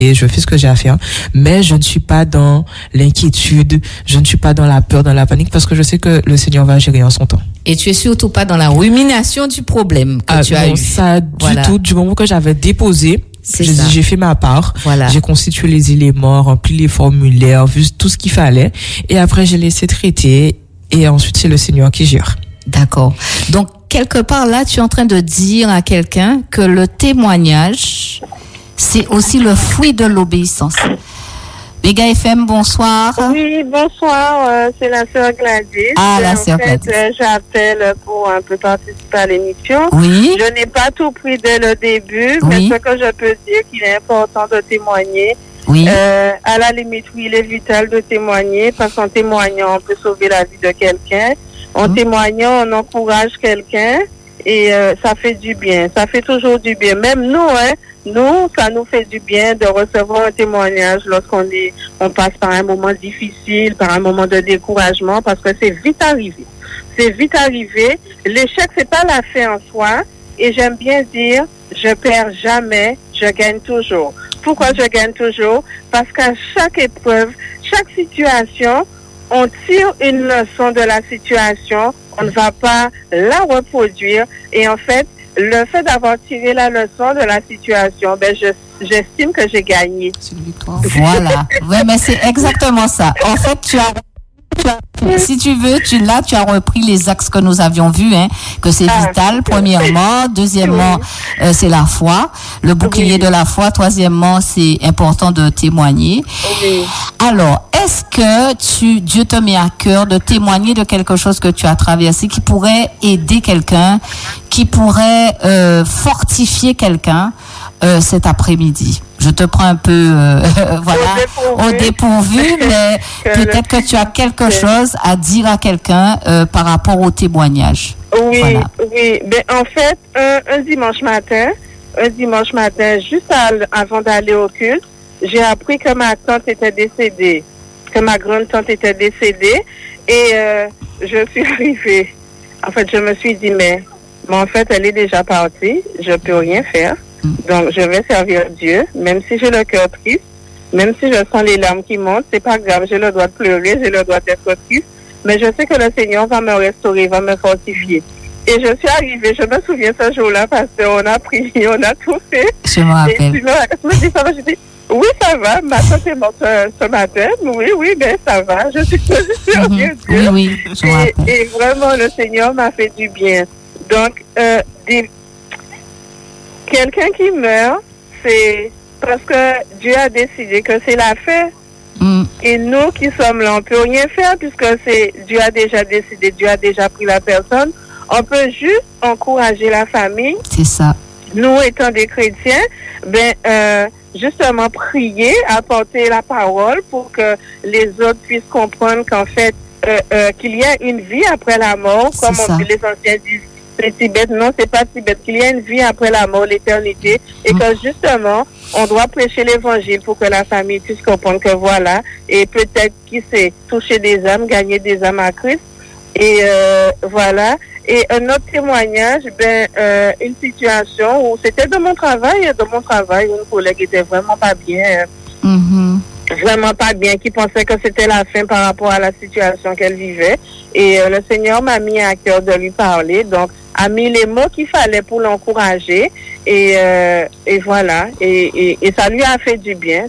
et je fais ce que j'ai à faire, mais je ne suis pas dans l'inquiétude, je ne suis pas dans la peur, dans la panique, parce que je sais que le Seigneur va gérer en son temps. Et tu es surtout pas dans la rumination du problème que tu as eu. Ça, du tout, du moment que j'avais déposé, j'ai fait ma part, j'ai constitué les éléments, rempli les formulaires, vu tout ce qu'il fallait, et après j'ai laissé traiter, et ensuite c'est le Seigneur qui gère. D'accord. Donc, quelque part là, tu es en train de dire à quelqu'un que le témoignage, c'est aussi le fruit de l'obéissance. Béga FM, bonsoir. Oui, bonsoir, c'est la sœur Gladys. La sœur Gladys. J'appelle pour un peu participer à l'émission. Oui. Je n'ai pas tout pris dès le début, mais ce que je peux dire, qu'il est important de témoigner. Oui. À la limite, oui, il est vital de témoigner, parce qu'en témoignant, on peut sauver la vie de quelqu'un. En témoignant, on encourage quelqu'un et ça fait du bien. Ça fait toujours du bien. Même nous, nous, ça nous fait du bien de recevoir un témoignage lorsqu'on passe par un moment difficile, par un moment de découragement, parce que c'est vite arrivé. C'est vite arrivé. L'échec, c'est pas la fin en soi. Et j'aime bien dire, je perds jamais, je gagne toujours. Pourquoi je gagne toujours? Parce qu'à chaque épreuve, chaque situation, on tire une leçon de la situation, on ne va pas la reproduire. Et en fait, le fait d'avoir tiré la leçon de la situation, j'estime que j'ai gagné. C'est une victoire. Voilà. Oui, mais c'est exactement ça. En fait, si tu veux, tu as repris les axes que nous avions vus, que c'est vital, premièrement. Deuxièmement, c'est la foi, le bouclier de la foi. Troisièmement, c'est important de témoigner. Oui. Alors, est-ce que Dieu te met à cœur de témoigner de quelque chose que tu as traversé, qui pourrait aider quelqu'un, qui pourrait fortifier quelqu'un cet après-midi? Je te prends un peu au dépourvu, mais peut-être que tu as quelque chose à dire à quelqu'un par rapport au témoignage. Oui, voilà. Oui. En fait, un dimanche matin, juste avant d'aller au culte, j'ai appris que ma tante était décédée, que ma grande-tante était décédée, et je suis arrivée. En fait, je me suis dit, mais en fait, elle est déjà partie, je peux rien faire. Donc, je vais servir Dieu, même si j'ai le cœur triste, même si je sens les larmes qui montent, c'est pas grave, j'ai le droit de pleurer, j'ai le droit d'être triste, mais je sais que le Seigneur va me restaurer, va me fortifier. Et je suis arrivée, je me souviens ce jour-là, parce qu'on a prié, on a tout fait. Je me rappelle. Et je me dis, ça va, je dis, oui, ça va, ma tante est morte ce matin, oui, mais ça va, je suis servir Dieu. Oui, je me rappelle. Et vraiment, le Seigneur m'a fait du bien. Donc, quelqu'un qui meurt, c'est parce que Dieu a décidé que c'est la fin. Et nous qui sommes là, on ne peut rien faire puisque Dieu a déjà décidé, Dieu a déjà pris la personne. On peut juste encourager la famille. C'est ça. Nous, étant des chrétiens, justement prier, apporter la parole pour que les autres puissent comprendre qu'en fait, qu'il y a une vie après la mort, comme les anciens disent. C'est Tibet, non, c'est pas Tibet, qu'il y a une vie après la mort, l'éternité, et que justement, on doit prêcher l'évangile pour que la famille puisse comprendre que voilà, et peut-être, qui sait, toucher des âmes, gagner des âmes à Christ, et voilà. Et un autre témoignage, une situation où c'était de mon travail, une collègue était vraiment pas bien, vraiment pas bien, qui pensait que c'était la fin par rapport à la situation qu'elle vivait. Et le Seigneur m'a mis à cœur de lui parler, donc a mis les mots qu'il fallait pour l'encourager. Et voilà. Et ça lui a fait du bien.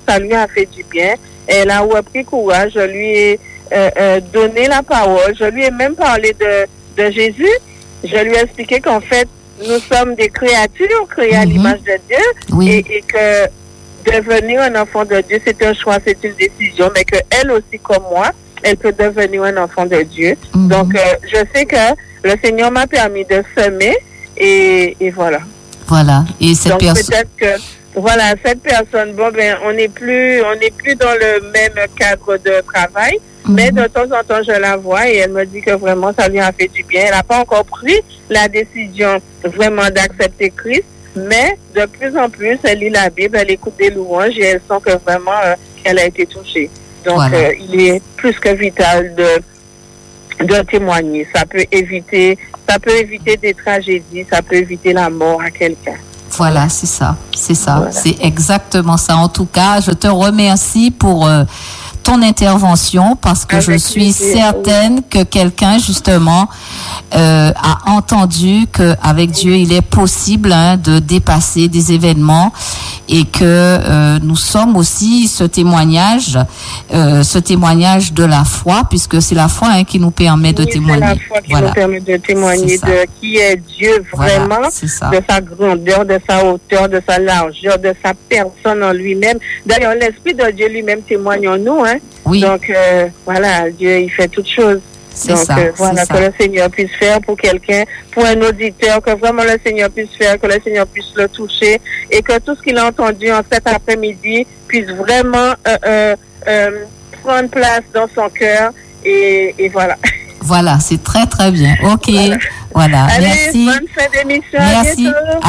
Elle a repris courage. Je lui ai donné la parole. Je lui ai même parlé de Jésus. Je lui ai expliqué qu'en fait, nous sommes des créatures créées à l'image de Dieu. Et que devenir un enfant de Dieu, c'est un choix, c'est une décision, mais qu'elle aussi, comme moi, elle peut devenir un enfant de Dieu. Donc, je sais que le Seigneur m'a permis de semer et voilà. Voilà. Et cette personne. Peut-être que, voilà, cette personne, on n'est plus dans le même cadre de travail, mais de temps en temps, je la vois et elle me dit que vraiment, ça lui a fait du bien. Elle n'a pas encore pris la décision vraiment d'accepter Christ, mais de plus en plus, elle lit la Bible, elle écoute des louanges et elle sent que vraiment, qu'elle a été touchée. Donc, il est plus que vital de témoigner. Ça peut éviter des tragédies, ça peut éviter la mort à quelqu'un. Voilà, c'est ça. Voilà. C'est exactement ça. En tout cas, je te remercie pour ton intervention parce que je suis certaine que quelqu'un justement a entendu que avec Dieu il est possible de dépasser des événements et que nous sommes aussi ce témoignage de la foi, puisque c'est la foi qui nous permet de témoigner. C'est la foi qui nous permet de témoigner de qui est Dieu vraiment, de sa grandeur, de sa hauteur, de sa largeur, de sa personne en lui-même. D'ailleurs, l'Esprit de Dieu lui-même témoigne en nous. Oui. Donc, voilà, Dieu, il fait toutes choses. Donc, voilà, que le Seigneur puisse faire pour quelqu'un, pour un auditeur, que vraiment le Seigneur puisse faire, que le Seigneur puisse le toucher et que tout ce qu'il a entendu en cet après-midi puisse vraiment prendre place dans son cœur et voilà. Voilà, c'est très très bien. Ok, voilà. Allez, merci. Bonne fin d'émission. Merci.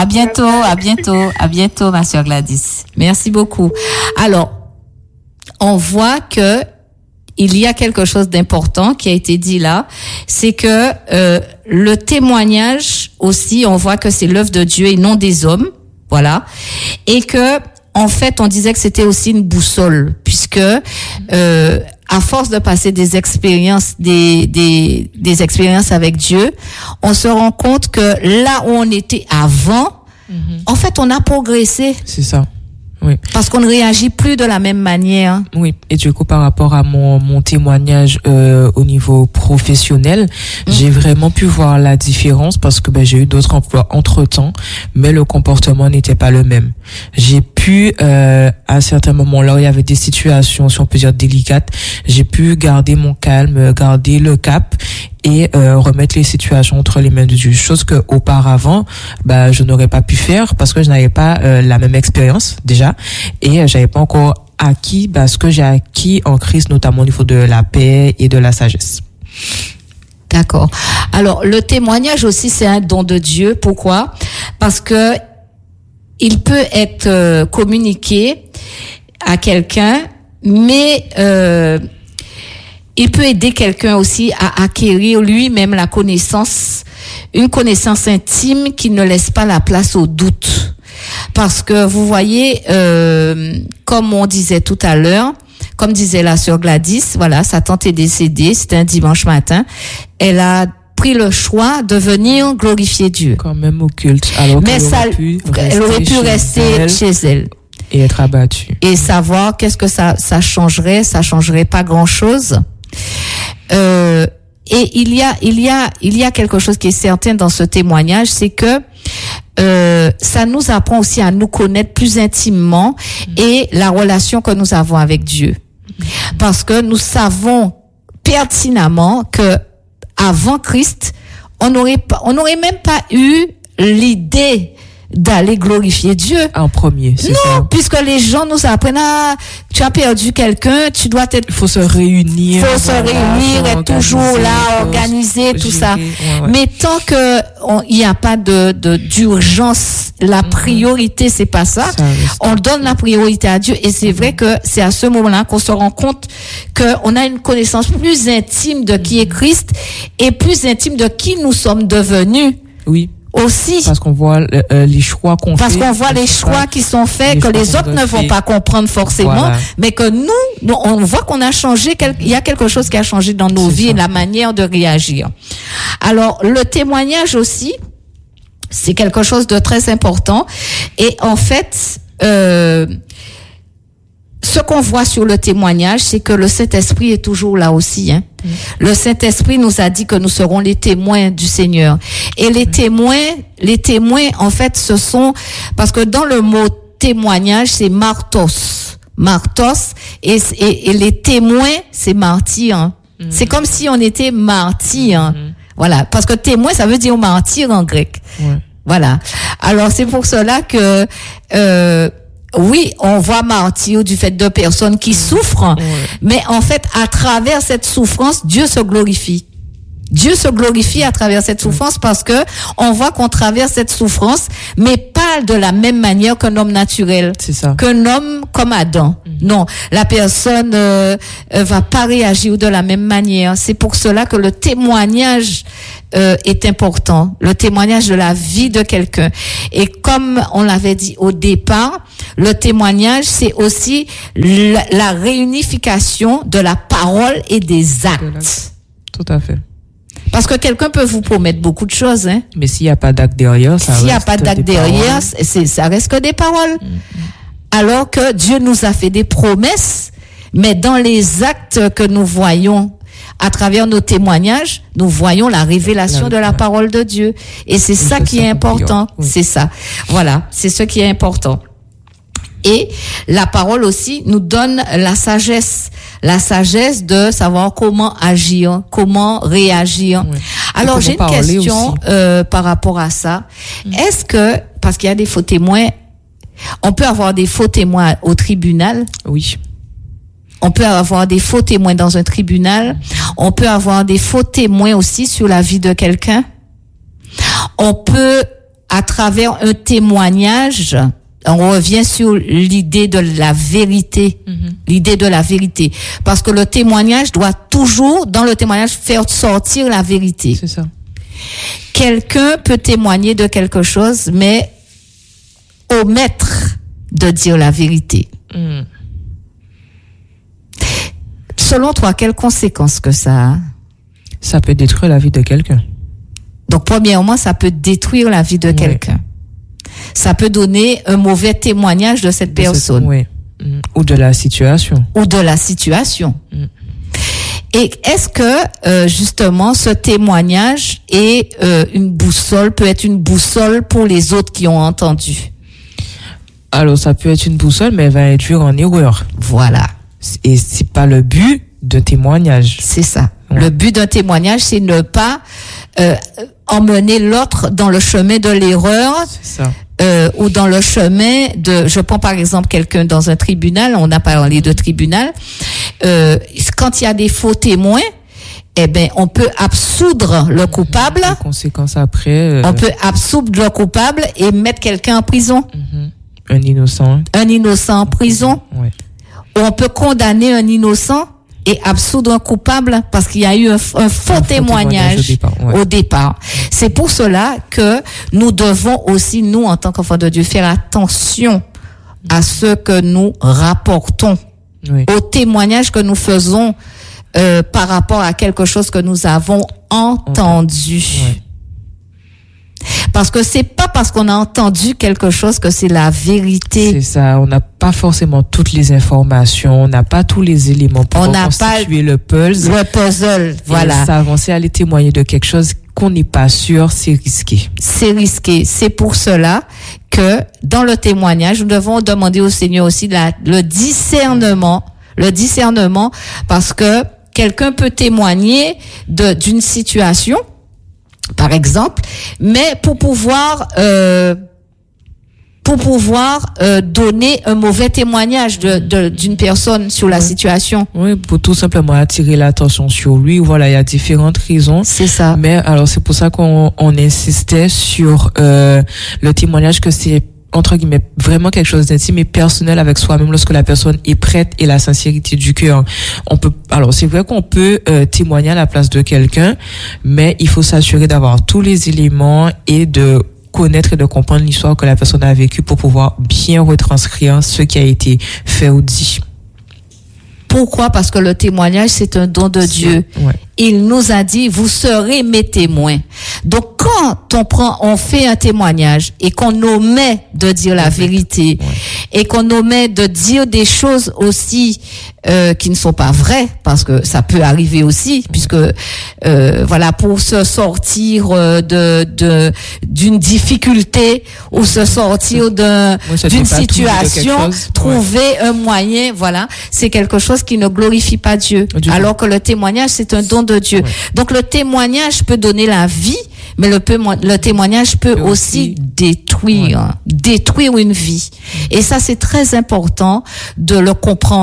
À bientôt, ma sœur Gladys. Merci beaucoup. Alors, on voit que il y a quelque chose d'important qui a été dit là, c'est que le témoignage aussi, on voit que c'est l'œuvre de Dieu et non des hommes, voilà, et que en fait, on disait que c'était aussi une boussole, puisque à force de passer des expériences, des expériences avec Dieu, on se rend compte que là où on était avant, en fait, on a progressé. C'est ça. Oui. Parce qu'on ne réagit plus de la même manière. Oui. Et du coup, par rapport à mon témoignage au niveau professionnel, j'ai vraiment pu voir la différence parce que j'ai eu d'autres emplois entre-temps, mais le comportement n'était pas le même. J'ai pu, à certains moments-là, il y avait des situations, si on peut dire, délicates, j'ai pu garder mon calme, garder le cap et remettre les situations entre les mains de Dieu, chose que auparavant je n'aurais pas pu faire parce que je n'avais pas la même expérience déjà et j'avais pas encore acquis ce que j'ai acquis en Christ, notamment au niveau de la paix et de la sagesse. D'accord. Alors le témoignage aussi c'est un don de Dieu. Pourquoi? Parce que il peut être communiqué à quelqu'un, mais il peut aider quelqu'un aussi à acquérir lui-même la connaissance, une connaissance intime qui ne laisse pas la place au doute. Parce que vous voyez, comme on disait tout à l'heure, comme disait la sœur Gladys, voilà, sa tante est décédée, c'était un dimanche matin, elle a pris le choix de venir glorifier Dieu. Quand même au culte, alors elle aurait pu rester chez elle. Et être abattue. Et savoir qu'est-ce que ça changerait pas grand-chose. Et il y a quelque chose qui est certain dans ce témoignage, c'est que ça nous apprend aussi à nous connaître plus intimement et la relation que nous avons avec Dieu. Parce que nous savons pertinemment que avant Christ, on n'aurait même pas eu l'idée d'aller glorifier Dieu. En premier, c'est ça. Non, puisque les gens nous apprennent, tu as perdu quelqu'un, tu dois être... Il faut se réunir. Être toujours là, organiser, tout ça. Ouais. Mais tant que il n'y a pas d'urgence, la priorité, c'est pas ça. On donne la priorité à Dieu et c'est vrai que c'est à ce moment-là qu'on se rend compte qu'on a une connaissance plus intime de qui est Christ et plus intime de qui nous sommes devenus. Oui. Aussi. Parce qu'on voit les choix qu'on fait. Parce qu'on voit les choix qui sont faits, que les autres ne vont pas comprendre forcément, mais que nous, on voit qu'on a changé, il y a quelque chose qui a changé dans nos vies et la manière de réagir. Alors, le témoignage aussi, c'est quelque chose de très important. Et en fait, ce qu'on voit sur le témoignage, c'est que le Saint-Esprit est toujours là aussi. Le Saint-Esprit nous a dit que nous serons les témoins du Seigneur. Et les témoins, en fait, ce sont... Parce que dans le mot témoignage, c'est martos. Martos. Et les témoins, c'est martyr. C'est comme si on était martyr. Voilà. Parce que témoin, ça veut dire martyr en grec. Voilà. Alors, c'est pour cela que... oui, on voit martyr du fait de personnes qui souffrent, mais en fait, à travers cette souffrance, Dieu se glorifie. Dieu se glorifie à travers cette souffrance parce que on voit qu'on traverse cette souffrance, mais pas de la même manière qu'un homme naturel. C'est ça. Qu'un homme comme Adam. Non, la personne va pas réagir de la même manière. C'est pour cela que le témoignage est important. Le témoignage de la vie de quelqu'un. Et comme on l'avait dit au départ, le témoignage, c'est aussi la réunification de la parole et des actes. Tout à fait. Parce que quelqu'un peut vous promettre beaucoup de choses, hein. Mais s'il n'y a pas d'acte derrière, ça s'il n'y a pas d'acte derrière, ça reste que des paroles. Alors que Dieu nous a fait des promesses, mais dans les actes que nous voyons à travers nos témoignages, nous voyons la révélation de la parole de Dieu. Et c'est ça qui est important. Oui. C'est ça. Voilà. C'est ce qui est important. Et la parole aussi nous donne la sagesse de savoir comment agir, comment réagir. Oui. Alors j'ai une question par rapport à ça. Est-ce que, parce qu'il y a des faux témoins, on peut avoir des faux témoins au tribunal? Oui. On peut avoir des faux témoins dans un tribunal. On peut avoir des faux témoins aussi sur la vie de quelqu'un. On peut, à travers un témoignage, on revient sur l'idée de la vérité. L'idée de la vérité. Parce que le témoignage doit toujours, dans le témoignage, faire sortir la vérité. C'est ça. Quelqu'un peut témoigner de quelque chose, mais omettre de dire la vérité. Selon toi, quelles conséquences que ça a? Ça peut détruire la vie de quelqu'un. Donc, premièrement, ça peut détruire la vie de quelqu'un. Ça peut donner un mauvais témoignage de cette personne. Oui. Ou de la situation. Et est-ce que, justement, ce témoignage est une boussole, peut être une boussole pour les autres qui ont entendu? Alors, ça peut être une boussole, mais elle va induire en erreur. Voilà. Et c'est pas le but d'un témoignage. C'est ça. Ouais. Le but d'un témoignage, c'est ne pas emmener l'autre dans le chemin de l'erreur. C'est ça. Ou dans le chemin de, je prends par exemple quelqu'un dans un tribunal, on a parlé de tribunal, quand il y a des faux témoins, eh ben, on peut absoudre le coupable. Les conséquences après. On peut absoudre le coupable et mettre quelqu'un en prison. Un innocent. Un innocent en prison. Ouais. Ou on peut condamner un innocent et absoudre un coupable parce qu'il y a eu un faux témoignage au départ. C'est pour cela que nous devons aussi, nous, en tant qu'enfants de Dieu, faire attention à ce que nous rapportons, au témoignage que nous faisons par rapport à quelque chose que nous avons entendu. Parce que c'est pas parce qu'on a entendu quelque chose que c'est la vérité. C'est ça. On n'a pas forcément toutes les informations. On n'a pas tous les éléments pour constituer le puzzle. Le puzzle, voilà. S'avancer, aller témoigner de quelque chose qu'on n'est pas sûr, c'est risqué. C'est risqué. C'est pour cela que dans le témoignage, nous devons demander au Seigneur aussi le discernement. Le discernement, parce que quelqu'un peut témoigner d'une situation, par exemple, mais pour pouvoir donner un mauvais témoignage d'une personne sur la situation. Oui, pour tout simplement attirer l'attention sur lui. Voilà, il y a différentes raisons. C'est ça. Mais alors c'est pour ça qu'on insistait sur le témoignage, que c'est entre guillemets vraiment quelque chose d'intime et personnel avec soi-même lorsque la personne est prête et la sincérité du cœur. Alors c'est vrai qu'on peut témoigner à la place de quelqu'un, mais il faut s'assurer d'avoir tous les éléments et de connaître et de comprendre l'histoire que la personne a vécue pour pouvoir bien retranscrire ce qui a été fait ou dit. Pourquoi? Parce que le témoignage, c'est un don de Dieu. Ouais. Il nous a dit, vous serez mes témoins. Donc, quand on fait un témoignage et qu'on omet de dire la vérité, et qu'on omet de dire des choses aussi qui ne sont pas vraies, parce que ça peut arriver aussi, puisque voilà, pour se sortir d'une difficulté ou se sortir d'une situation, trouver un moyen, voilà, c'est quelque chose qui ne glorifie pas Dieu. Alors que le témoignage, c'est un don de Dieu. Donc le témoignage peut donner la vie, mais le témoignage peut aussi détruire une vie. Et ça, c'est très important de le comprendre.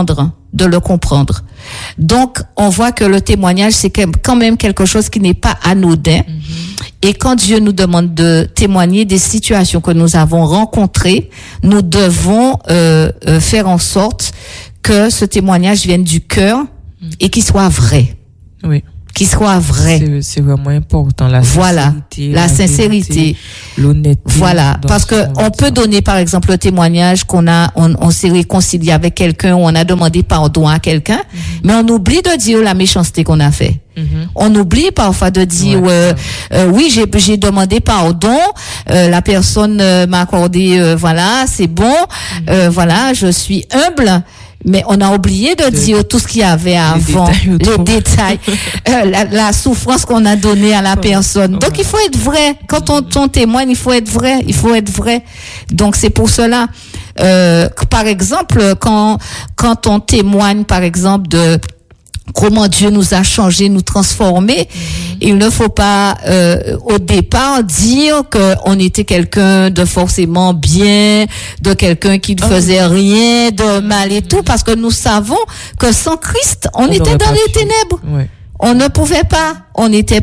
de le comprendre. Donc, on voit que le témoignage, c'est quand même quelque chose qui n'est pas anodin. Et quand Dieu nous demande de témoigner des situations que nous avons rencontrées, nous devons faire en sorte que ce témoignage vienne du cœur et qu'il soit vrai. Oui. Qu'il soit vrai. C'est vraiment important, la sincérité, l'honnêteté. Voilà, parce que on peut donner par exemple le témoignage on s'est réconcilié avec quelqu'un, ou on a demandé pardon à quelqu'un, mais on oublie de dire la méchanceté qu'on a fait. On oublie parfois de dire oui, j'ai demandé pardon, la personne m'a accordé voilà, c'est bon, voilà, je suis humble. Mais on a oublié de dire tout ce qu'il y avait avant, les détails, la souffrance qu'on a donnée à la personne. Donc il faut être vrai. Quand on témoigne, il faut être vrai. Donc c'est pour cela, par exemple, quand on témoigne, par exemple, de comment Dieu nous a changés, nous transformés. Il ne faut pas au départ dire qu'on était quelqu'un de forcément bien, de quelqu'un qui ne faisait rien de mal et tout, parce que nous savons que sans Christ, on était dans les ténèbres. Ouais. On ne pouvait pas, on n'était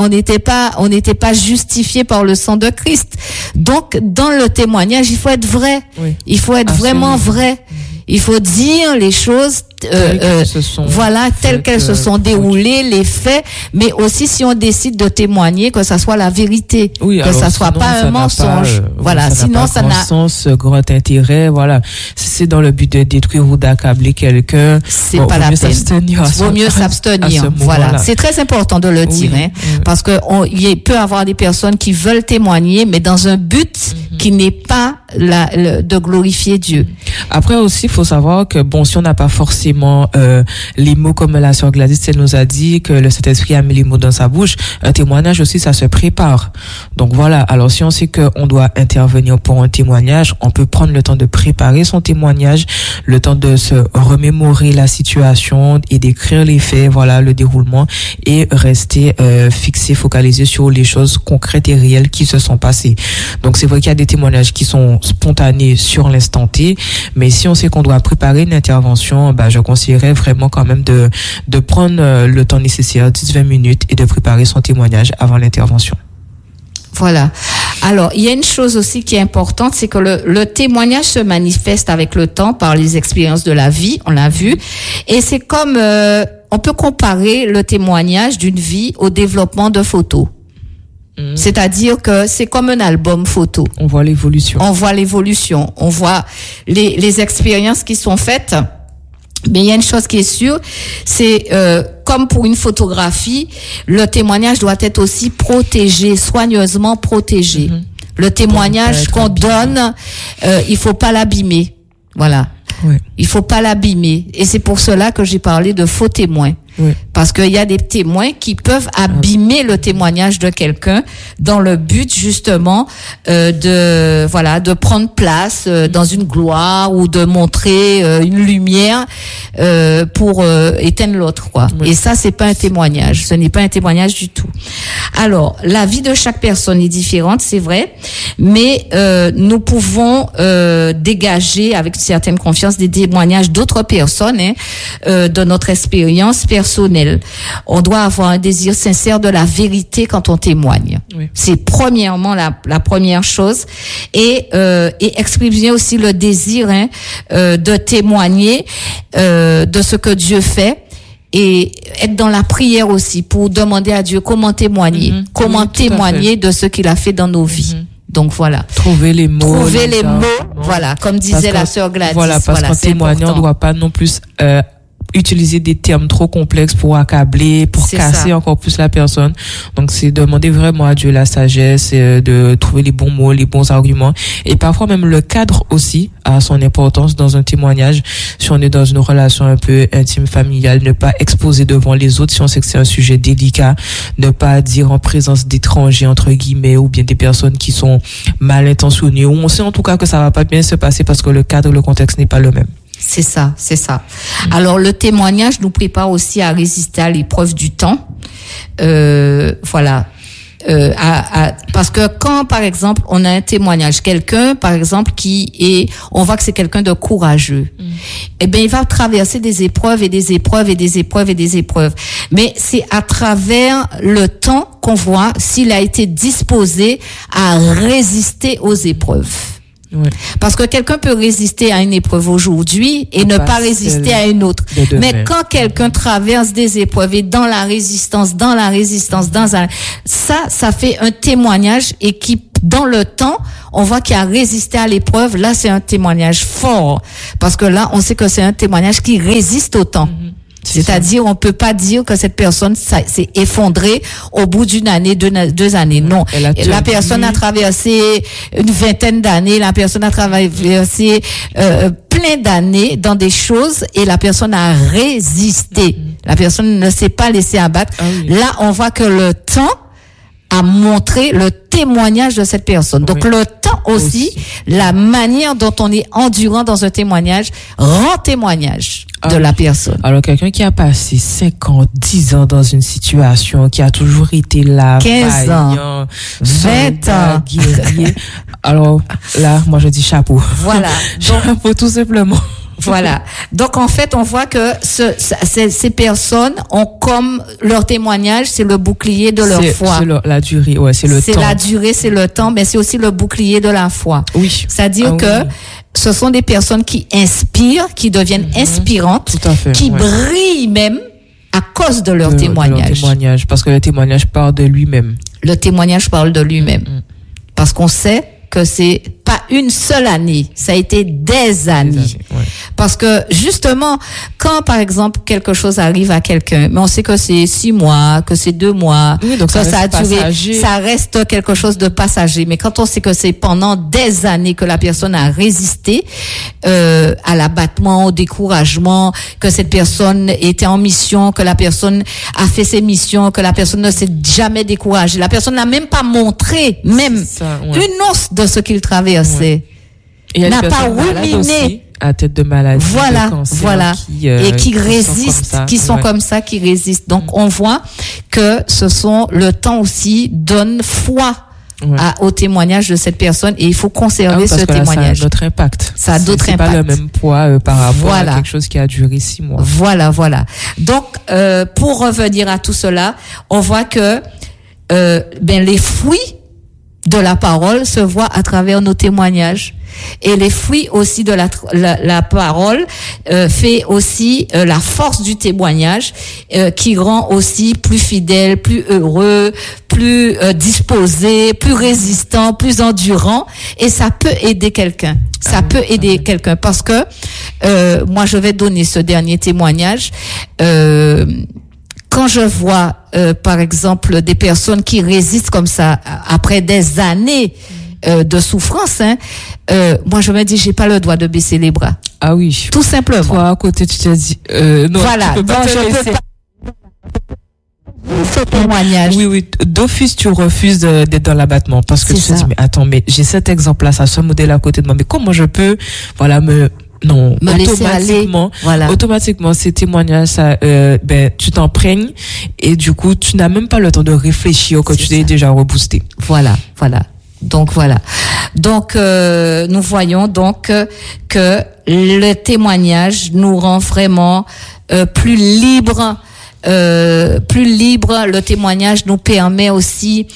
pas justifié par le sang de Christ. Donc, dans le témoignage, il faut être vrai. Oui. Il faut être vraiment vrai. Il faut dire les choses telles qu'elles se sont déroulées, les faits, mais aussi si on décide de témoigner, que ça soit la vérité, que ça soit pas un mensonge. Sinon ça n'a pas sens, grand intérêt. Voilà, c'est dans le but de détruire ou d'accabler quelqu'un. C'est pas la peine. Vaut mieux s'abstenir. Voilà, c'est très important de le dire, parce que il peut y avoir des personnes qui veulent témoigner, mais dans un but qui n'est pas de glorifier Dieu. Après aussi, il faut savoir que si on n'a pas forcément les mots, comme la sœur Gladys, elle nous a dit que le Saint-Esprit a mis les mots dans sa bouche, un témoignage aussi, ça se prépare. Donc voilà, alors si on sait qu'on doit intervenir pour un témoignage, on peut prendre le temps de préparer son témoignage, le temps de se remémorer la situation et d'écrire les faits, voilà, le déroulement, et rester fixé, focalisé sur les choses concrètes et réelles qui se sont passées. Donc c'est vrai qu'il y a des témoignages qui sont spontanés sur l'instant T, mais si on sait qu'on doit préparer une intervention, je conseillerais vraiment quand même de prendre le temps nécessaire, 10-20 minutes, et de préparer son témoignage avant l'intervention. Voilà. Alors, il y a une chose aussi qui est importante, c'est que le témoignage se manifeste avec le temps par les expériences de la vie, on l'a vu, et c'est comme, on peut comparer le témoignage d'une vie au développement de photos. C'est-à-dire que c'est comme un album photo. On voit l'évolution. On voit les expériences qui sont faites. Mais il y a une chose qui est sûre, c'est comme pour une photographie, le témoignage doit être aussi protégé, soigneusement protégé. Le témoignage qu'on donne, il faut pas l'abîmer. Voilà. Oui. Il faut pas l'abîmer. Et c'est pour cela que j'ai parlé de faux témoins. Oui. Parce qu'il y a des témoins qui peuvent abîmer le témoignage de quelqu'un dans le but justement de prendre place dans une gloire ou de montrer une lumière pour éteindre l'autre, quoi. Oui. Et ça, c'est pas un témoignage. Ce n'est pas un témoignage du tout. Alors, la vie de chaque personne est différente, c'est vrai, mais nous pouvons dégager avec une certaine confiance des témoignages d'autres personnes, de notre expérience personnelle. On doit avoir un désir sincère de la vérité quand on témoigne. Oui. C'est premièrement la première chose, et exprimer aussi le désir de témoigner de ce que Dieu fait, et être dans la prière aussi pour demander à Dieu comment témoigner, témoigner de ce qu'il a fait dans nos vies. Donc voilà. Trouver les mots. Voilà, comme disait la sœur Gladys. Voilà, parce qu'en témoignant, on ne doit pas non plus utiliser des termes trop complexes pour accabler, pour casser encore plus la personne. Donc c'est demander vraiment à Dieu la sagesse, de trouver les bons mots, les bons arguments, et parfois même le cadre aussi a son importance dans un témoignage. Si on est dans une relation un peu intime, familiale, ne pas exposer devant les autres si on sait que c'est un sujet délicat, ne pas dire en présence d'étrangers entre guillemets, ou bien des personnes qui sont mal intentionnées, ou on sait en tout cas que ça va pas bien se passer parce que le cadre, le contexte n'est pas le même. C'est ça. Alors, le témoignage nous prépare aussi à résister à l'épreuve du temps. Voilà. parce que quand, par exemple, on a un témoignage, quelqu'un, par exemple, on voit que c'est quelqu'un de courageux, eh bien, il va traverser des épreuves et des épreuves et des épreuves et des épreuves. Mais c'est à travers le temps qu'on voit s'il a été disposé à résister aux épreuves. Oui. Parce que quelqu'un peut résister à une épreuve aujourd'hui et ne pas résister à une autre. Mais quand quelqu'un traverse des épreuves et dans la résistance, ça fait un témoignage et qui, dans le temps, on voit qu'il a résisté à l'épreuve. Là, c'est un témoignage fort. Parce que là, on sait que c'est un témoignage qui résiste au temps. C'est-à-dire, on peut pas dire que cette personne s'est effondrée au bout d'une année, 2 années. Non. La personne a traversé une vingtaine d'années, la personne a traversé plein d'années dans des choses et la personne a résisté. La personne ne s'est pas laissée abattre. Ah oui. Là, on voit que le temps a montré le témoignage de cette personne. Donc, le temps aussi, la manière dont on est endurant dans un témoignage rend témoignage de la personne. Alors, quelqu'un qui a passé 5 ans, 10 ans dans une situation, qui a toujours été là, 15 ans, 20 ans, guerrier. Alors, là, moi, je dis chapeau. Voilà. Chapeau, tout simplement. Voilà. Donc, en fait, on voit que ces personnes ont comme leur témoignage, c'est le bouclier de leur foi. C'est la durée, ouais, c'est le temps. C'est la durée, c'est le temps, mais c'est aussi le bouclier de la foi. Oui. C'est-à-dire que ce sont des personnes qui inspirent, qui deviennent inspirantes, tout à fait, qui brillent même à cause de leur témoignage. Parce que le témoignage parle de lui-même. Le témoignage parle de lui-même. Parce qu'on sait que c'est pas une seule année, ça a été des années. Parce que justement, quand par exemple quelque chose arrive à quelqu'un, mais on sait que c'est 6 mois, que c'est 2 mois, donc ça a duré, ça reste quelque chose de passager. Mais quand on sait que c'est pendant des années que la personne a résisté à l'abattement, au découragement, que cette personne était en mission, que la personne a fait ses missions, que la personne ne s'est jamais découragée, la personne n'a même pas montré une once de ce qu'il traversait, n'a pas ruminé. À tête de maladie, voilà, de cancer, voilà, et qui résistent, qui sont comme ça, qui résistent. Donc, on voit que le temps aussi donne foi au témoignage de cette personne et il faut conserver ce témoignage. Ça a d'autres impacts. Ça a d'autres impacts. C'est pas le même poids par rapport à quelque chose qui a duré 6 mois. Voilà. Donc, pour revenir à tout cela, on voit que les fruits de la parole se voient à travers nos témoignages. Et les fruits aussi de la parole fait aussi la force du témoignage qui rend aussi plus fidèle, plus heureux, plus disposé, plus résistant, plus endurant. Et ça peut aider quelqu'un. Ça peut aider quelqu'un parce que moi je vais donner ce dernier témoignage. Quand je vois par exemple des personnes qui résistent comme ça après des années de souffrance, moi je me dis j'ai pas le droit de baisser les bras. Ah oui. Tout simplement. Toi à côté tu te dis non. Voilà. Tu peux pas ce témoignage. Oui. D'office tu refuses d'être dans l'abattement parce que tu te dis mais attends mais j'ai cet exemple là, ce modèle à côté de moi, mais comment je peux automatiquement ces témoignages tu t'imprègnes et du coup tu n'as même pas le temps de réfléchir que tu t'es déjà reboosté. Voilà. Donc nous voyons donc que le témoignage nous rend vraiment plus libres. Le témoignage nous permet aussi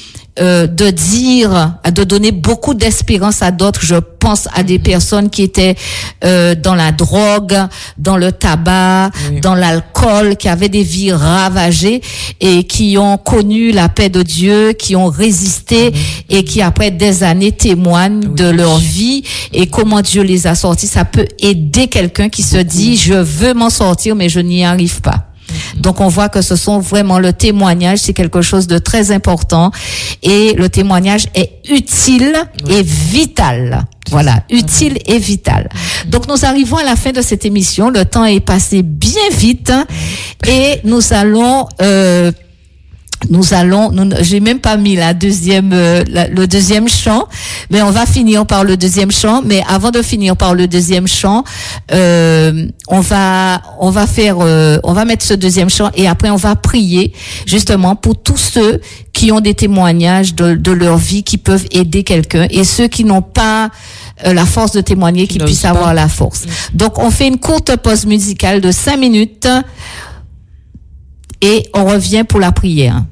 de donner beaucoup d'espérance à d'autres. Je pense à des personnes qui étaient dans la drogue, dans le tabac, dans l'alcool, qui avaient des vies ravagées et qui ont connu la paix de Dieu, qui ont résisté et qui après des années témoignent de leur vie et comment Dieu les a sortis. Ça peut aider quelqu'un qui se dit je veux m'en sortir mais je n'y arrive pas. Donc on voit que ce sont vraiment le témoignage, c'est quelque chose de très important et le témoignage est utile et vital. Voilà, utile et vital. Donc nous arrivons à la fin de cette émission, le temps est passé bien vite et nous allons j'ai même pas mis le deuxième chant, Mais on va finir par le deuxième chant. Mais avant de finir par le deuxième chant, on va mettre ce deuxième chant et après on va prier justement pour tous ceux qui ont des témoignages de leur vie qui peuvent aider quelqu'un et ceux qui n'ont pas la force de témoigner, qui puissent avoir la force. Donc on fait une courte pause musicale de 5 minutes et on revient pour la prière.